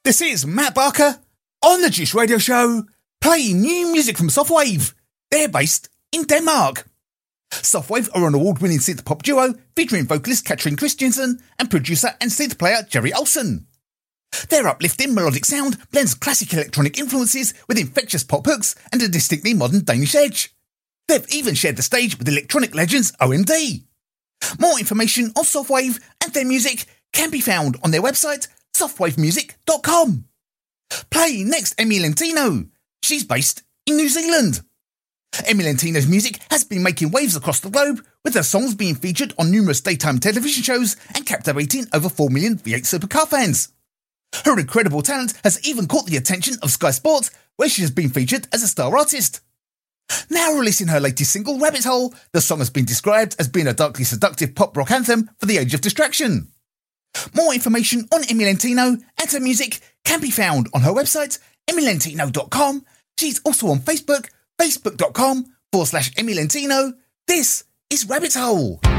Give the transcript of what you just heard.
This is Matt Barker on the Juice Radio Show, playing new music from Softwave. They're based in Denmark. Softwave are an award-winning synth-pop duo featuring vocalist Katrin Christiansen and producer and synth player Jerry Olsen. Their uplifting melodic sound blends classic electronic influences with infectious pop hooks and a distinctly modern Danish edge. They've even shared the stage with electronic legends OMD. More information on Softwave and their music can be found on their website, softwavemusic.com. Playing next, Emi Lentino. She's based in New Zealand. Emi Lentino's music has been making waves across the globe, with her songs being featured on numerous daytime television shows and captivating over 4 million V8 Supercar fans. Her incredible talent has even caught the attention of Sky Sports, where she has been featured as a star artist. Now releasing her latest single, Rabbit Hole, the song has been described as being a darkly seductive pop rock anthem for the age of distraction. More information on Emi Lentino and her music can be found on her website, emilentino.com. She's also on Facebook, facebook.com/Emi Lentino. This is Rabbit Hole.